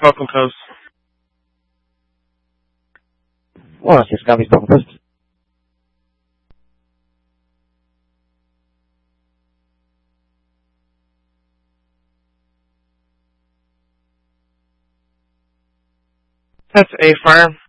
Welcome, Coast. Well, just got me spoken first. That's A fire.